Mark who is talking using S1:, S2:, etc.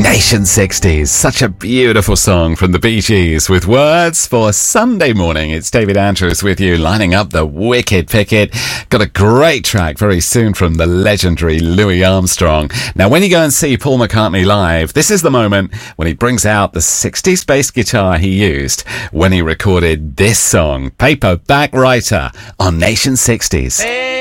S1: Nation 60s, such a beautiful song from the Bee Gees with words for Sunday morning. It's David Andrews with you, lining up the wicked picket. Got a great track very soon from the legendary Louis Armstrong. Now, when you go and see Paul McCartney live, this is the moment when he brings out the 60s bass guitar he used when he recorded this song, Paperback Writer, on Nation 60s.